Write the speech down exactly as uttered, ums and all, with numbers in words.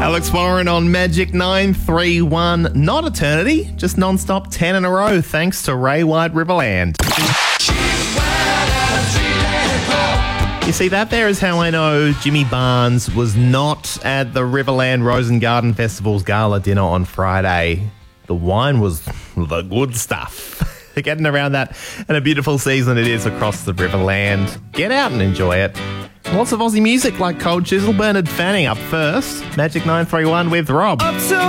Alex Warren on Magic nine three one. Not eternity, just non-stop ten in a row thanks to Ray White Riverland. You see, that there is how I know Jimmy Barnes was not at the Riverland Rose and Garden Festival's gala dinner on Friday. The wine was the good stuff. Getting around that, and a beautiful season it is across the Riverland. Get out and enjoy it. Lots of Aussie music like Cold Chisel, Bernard Fanning up first. Magic nine three one with Rob.